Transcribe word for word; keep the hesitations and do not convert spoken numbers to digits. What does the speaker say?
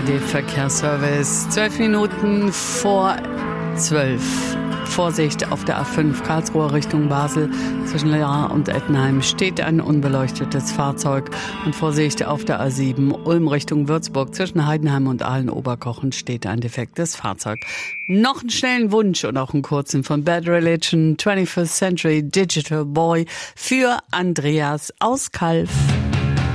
A R D-Verkehrsservice. Zwölf Minuten vor zwölf. Vorsicht auf der A fünf Karlsruhe Richtung Basel. Zwischen Lea und Ettenheim steht ein unbeleuchtetes Fahrzeug. Und Vorsicht auf der A sieben Ulm Richtung Würzburg. Zwischen Heidenheim und Aalen-Oberkochen steht ein defektes Fahrzeug. Noch einen schnellen Wunsch und auch einen kurzen von Bad Religion, twenty-first Century Digital Boy für Andreas aus Kalf.